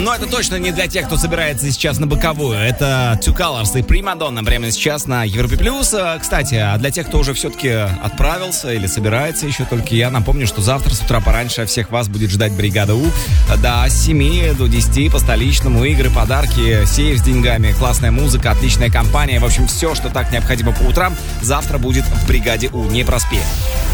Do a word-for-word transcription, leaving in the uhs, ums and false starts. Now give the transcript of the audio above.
Но это точно не для тех, кто собирается сейчас на боковую. Это Two Colors и Примадонна прямо сейчас на Европе плюс. Кстати, а для тех, кто уже все-таки отправился или собирается еще только, я напомню, что завтра с утра пораньше всех вас будет ждать бригада У. До семи до десяти по столичному. Игры, подарки, сейф с деньгами, классная музыка, отличная компания. В общем, все, что так необходимо по утрам, завтра будет в бригаде У. Не проспи.